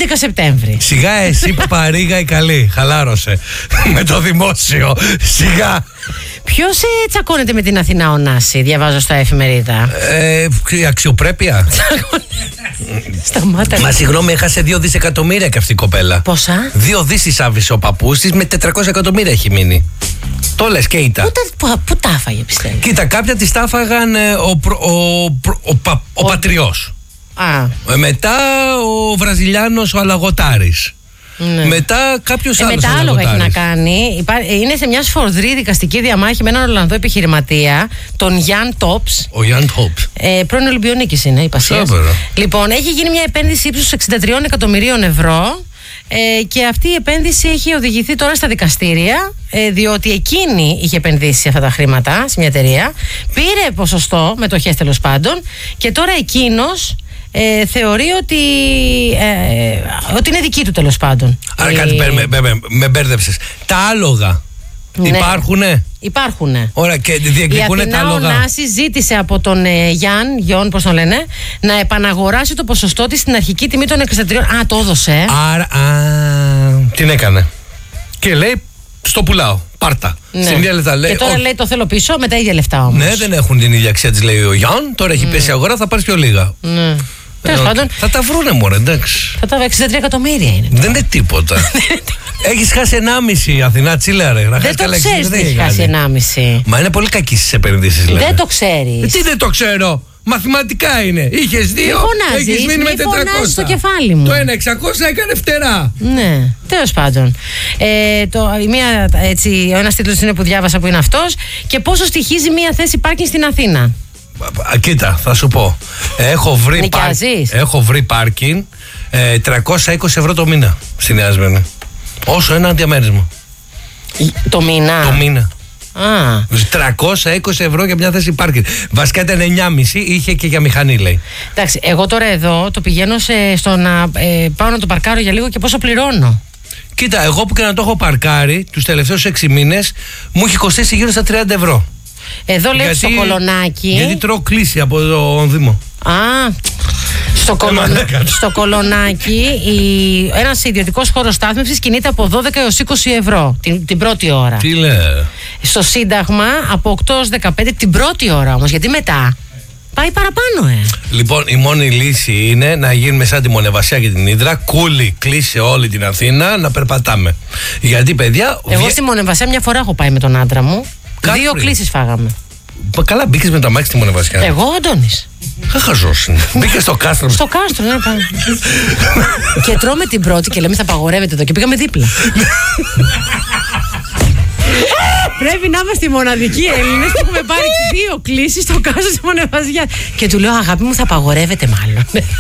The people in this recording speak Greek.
11 Σεπτέμβρη. Σιγά εσύ Παπαρίγα η καλή. Χαλάρωσε. Με το δημόσιο. Σιγά. Ποιος τσακώνεται με την Αθηνά Ωνάση, διαβάζω στα εφημερίδα. Αξιοπρέπεια. Σταμάτα. Μα συγγνώμη, έχασε 2 δισεκατομμύρια και αυτή η κοπέλα. Πόσα? 2 δις άφησε ο παππούς της, με 400 εκατομμύρια έχει μείνει. Το λες και ήταν. Πού τα έφαγε, πιστεύω? Κοίτα, κάποια της τα έφαγαν ο πατριός. Μετά ο Βραζιλιάνος ο Αλαγοτάρης. Ναι. Μετά κάποιος άλλος. Μετά άλλο έχει να κάνει. Είναι σε μια σφοδρή δικαστική διαμάχη με έναν Ολλανδό επιχειρηματία, τον Γιάν Τόπς. Ο Γιάν Τόπς. Πρώην Ολυμπιονίκης είναι, υπασίας. Λοιπόν, έχει γίνει μια επένδυση ύψους 63 εκατομμυρίων ευρώ. Και αυτή η επένδυση έχει οδηγηθεί τώρα στα δικαστήρια, διότι εκείνη είχε επενδύσει αυτά τα χρήματα σε μια εταιρεία, πήρε ποσοστό, μετοχές τέλος πάντων, και τώρα εκείνος θεωρεί ότι είναι δική του τέλος πάντων. Άρα κάτι με μπέρδεψες. Τα άλογα υπάρχουνε? Υπάρχουνε. Ωραία, και διεκδικούνε τα άλογα. Η Αθηνά Ωνάση ζήτησε από τον Γιον, πώς τον λένε, να επαναγοράσει το ποσοστό της στην αρχική τιμή των 63. Το έδωσε. Άρα, την έκανε. Και λέει, στο πουλάω, πάρτα. Ναι. Στην ίδια λεπτά λέει. Και τώρα λέει, το θέλω πίσω με τα ίδια λεφτά όμως. Ναι, δεν έχουν την ίδια αξία, της λέει ο Γιον. Τώρα έχει πέσει η αγορά, θα πάρεις πιο λίγα. Ναι. Τέλος πάντων. Θα τα βρούνε, μωρέ, εντάξει. Θα τα 63 εκατομμύρια είναι. Δεν είναι τίποτα. Έχεις χάσει 1,5 Αθηνά, τσίλαρε. Δεν το ξέρεις τι έχει χάσει 1,5. Μα είναι πολύ κακή στις επενδύσεις, λέμε. Δεν το ξέρεις. Τι δεν το ξέρω. Μαθηματικά είναι. Είχες 2, έχεις μείνει με 400. Φωνάζεις στο κεφάλι μου. Το 1.600 έκανε φτερά. Ναι, τέλος πάντων. Ο ένας τίτλος είναι που διάβασα, που είναι αυτός. Και πόσο στοιχίζει μια θέση πάρκινγκ στην Αθήνα? Κοίτα, θα σου πω. Έχω βρει πάρκινγκ 320 ευρώ το μήνα στη Νέα Σμύρνη. Όσο ένα διαμέρισμα. Το μήνα? Το μήνα. 320 ευρώ για μια θέση πάρκινγκ. Βασικά ήταν 9,5, είχε και για μηχανή, λέει. Εντάξει, εγώ τώρα εδώ το πηγαίνω στο να πάω να το παρκάρω για λίγο, και πόσο πληρώνω? Κοίτα, εγώ που και να το έχω παρκάρει τους τελευταίους 6 μήνες μου έχει κοστίσει γύρω στα 30 ευρώ. Εδώ λέει στο Κολονάκι. Γιατί τρώω κλίση από το Δήμο. Στο Κολονάκι ένας ιδιωτικός χώρος στάθμευσης κινείται από 12 έως 20 ευρώ την πρώτη ώρα. Τι λέει? Στο Σύνταγμα από 8 έως 15 την πρώτη ώρα όμως, γιατί μετά πάει παραπάνω. Λοιπόν, η μόνη λύση είναι να γίνουμε σαν τη Μονεβασιά και την Ύδρα, κούλι κλείσει όλη την Αθήνα, να περπατάμε. Γιατί, παιδιά. Εγώ στη Μονεβασιά μια φορά έχω πάει με τον άντρα μου. 2 κλήσεις φάγαμε. Καλά, μπήκες με το αμάξι στη Μονεβασιά? Εγώ, ο Αντώνης. Χαζός είναι. Μπήκε στο κάστρο. Στο κάστρο, ναι, πάμε. Και τρώμε την πρώτη και λέμε θα απαγορεύεται εδώ, και πήγαμε δίπλα. Πρέπει να είμαστε οι μοναδικοί Έλληνες που έχουμε πάρει 2 κλήσεις στο κάστρο της Μονεβασιάς. Και του λέω, αγάπη μου, θα απαγορεύεται μάλλον.